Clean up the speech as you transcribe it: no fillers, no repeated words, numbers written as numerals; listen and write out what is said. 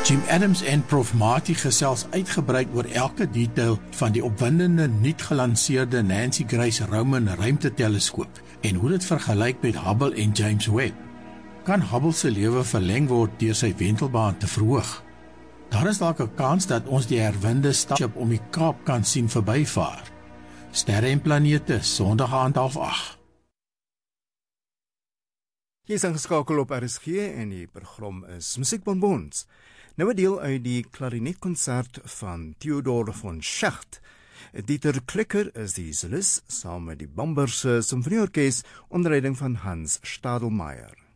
Jim Adams en Prof Mati gesels uitgebreid oor elke detail van die opwindende nuut gelanseerde Nancy Grace Roman ruimteteleskoop en hoe dit vergelyk met Hubble en James Webb. Kan Hubble se lewe verleng word deur sy wentelbaan te verhoog? Daar is dalk 'n kans dat ons die herwinde Starship om die Kaap kan sien verbyvaar. Sterre en planete, Sondag aand 7:30. Jy is ingeskakel op RSG en die program is Musiekbonbons. Nou 'n deel uit die klarinetconcert van Theodor von Schacht. Dieter Klicker is die solis, saam met die Bamberse Symfonieorkes onder leiding van Hans Stadelmeier.